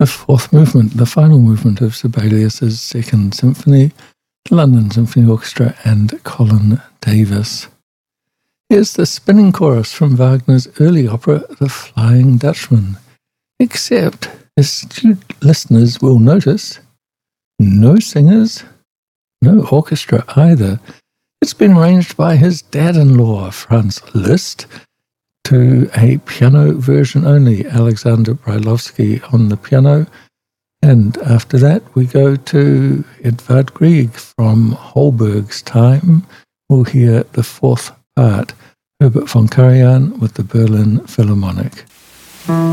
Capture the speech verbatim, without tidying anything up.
The fourth movement, the final movement of Sibelius's Second Symphony, the London Symphony Orchestra and Colin Davis. Here's the spinning chorus from Wagner's early opera, The Flying Dutchman. Except, astute listeners will notice, no singers, no orchestra either. It's been arranged by his dad-in-law, Franz Liszt, to a piano version only, Alexander Brailovsky on the piano. And after that, we go to Edvard Grieg from Holberg's time. We'll hear the fourth part, Herbert von Karajan with the Berlin Philharmonic.